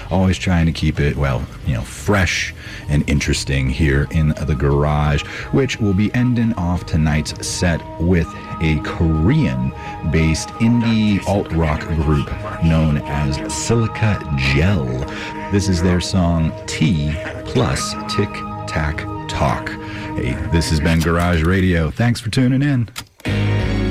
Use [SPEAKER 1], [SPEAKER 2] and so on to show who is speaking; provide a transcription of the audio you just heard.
[SPEAKER 1] Always trying to keep it, fresh and interesting here in the garage, which will be ending off tonight's set with a Korean-based indie alt-rock group known as Silica Gel. This is their song T plus Tic Tac Talk. Hey, this has been Garage Radio. Thanks for tuning in.